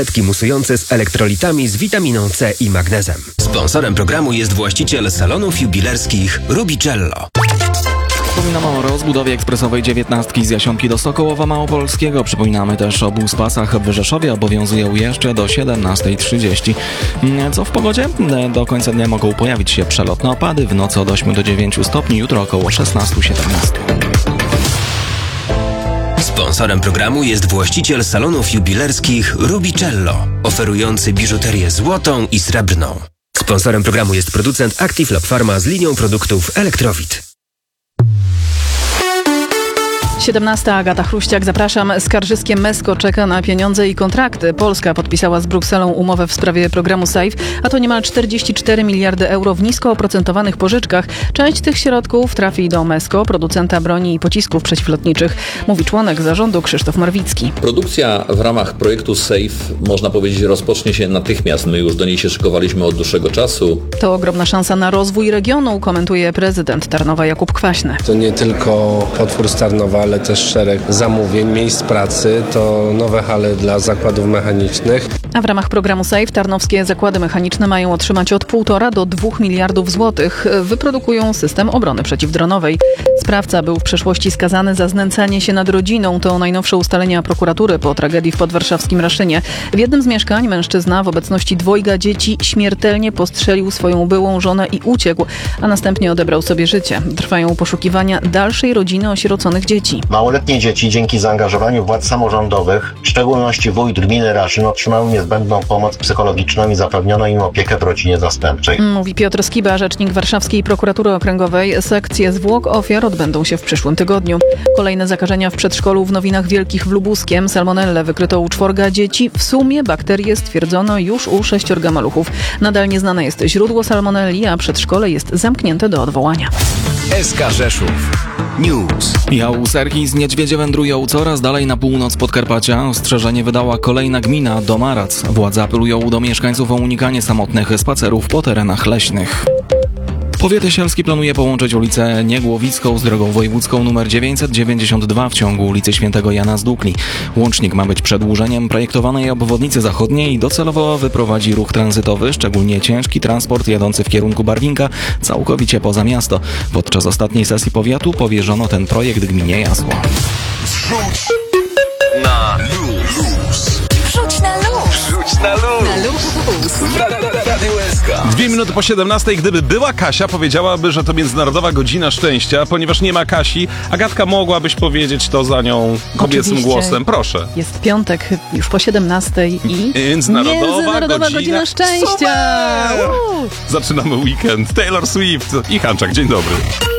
tabletki musujące z elektrolitami z witaminą C i magnezem. Sponsorem programu jest właściciel salonów jubilerskich Rubicello. Przypominamy o rozbudowie ekspresowej 19 z Jasionki do Sokołowa Małopolskiego. Przypominamy też o buspasach w Rzeszowie. Obowiązują jeszcze do 17:30. Co w pogodzie? Do końca dnia mogą pojawić się przelotne opady. W nocy od 8 do 9 stopni, jutro około 16-17. Sponsorem programu jest właściciel salonów jubilerskich Rubicello, oferujący biżuterię złotą i srebrną. Sponsorem programu jest producent Active Lab Pharma z linią produktów Elektrowit. 17. Agata Chruściak, zapraszam. Skarżyskie Mesko czeka na pieniądze i kontrakty. Polska podpisała z Brukselą umowę w sprawie programu SAFE, a to niemal 44 miliardy euro w nisko oprocentowanych pożyczkach. Część tych środków trafi do Mesko, producenta broni i pocisków przeciwlotniczych, mówi członek zarządu Krzysztof Marwicki. Produkcja w ramach projektu SAFE, można powiedzieć, rozpocznie się natychmiast. My już do niej się szykowaliśmy od dłuższego czasu. To ogromna szansa na rozwój regionu, komentuje prezydent Tarnowa Jakub Kwaśny. To nie tylko potwór z Tarnowa, ale też szereg zamówień, miejsc pracy, to nowe hale dla zakładów mechanicznych. A w ramach programu SAFE tarnowskie zakłady mechaniczne mają otrzymać od 1,5 do 2 miliardów złotych. Wyprodukują system obrony przeciwdronowej. Sprawca był w przeszłości skazany za znęcanie się nad rodziną. To najnowsze ustalenia prokuratury po tragedii w podwarszawskim Raszynie. W jednym z mieszkań mężczyzna w obecności 2 dzieci śmiertelnie postrzelił swoją byłą żonę i uciekł, a następnie odebrał sobie życie. Trwają poszukiwania dalszej rodziny osieroconych dzieci. Małoletnie dzieci dzięki zaangażowaniu władz samorządowych, w szczególności wójt gminy Raszyn, otrzymały niezbędną pomoc psychologiczną i zapewniono im opiekę w rodzinie zastępczej. Mówi Piotr Skiba, rzecznik Warszawskiej Prokuratury Okręgowej. Sekcje zwłok ofiar odbędą się w przyszłym tygodniu. Kolejne zakażenia w przedszkolu w Nowinach Wielkich w Lubuskiem. Salmonellę wykryto u 4 dzieci. W sumie bakterie stwierdzono już u 6 maluchów. Nadal nieznane jest źródło salmonelli, a przedszkole jest zamknięte do odwołania. SK Rzeszów News. Jałuserki z niedźwiedzie wędrują coraz dalej na północ Podkarpacia. Ostrzeżenie wydała kolejna gmina, Domarac. Władze apelują do mieszkańców o unikanie samotnych spacerów po terenach leśnych. Powiat Jasielski planuje połączyć ulicę Niegłowicką z drogą wojewódzką nr 992 w ciągu ulicy Świętego Jana z Dukli. Łącznik ma być przedłużeniem projektowanej obwodnicy zachodniej i docelowo wyprowadzi ruch tranzytowy, szczególnie ciężki transport jadący w kierunku Barwinka, całkowicie poza miasto. Podczas ostatniej sesji powiatu powierzono ten projekt gminie Jasło. Wrzuć na luz. Wrzuć na luz. Wrzuć na luz. Na luz. Radio SK. 2 minuty po 17. Gdyby była Kasia, powiedziałaby, że to Międzynarodowa Godzina Szczęścia. Ponieważ nie ma Kasi, Agatka, mogłabyś powiedzieć to za nią kobiecym Oczywiście. głosem. Proszę. Jest piątek, już po 17 i Międzynarodowa Godzina Szczęścia! Zaczynamy weekend. Taylor Swift i Hanczak. Dzień dobry.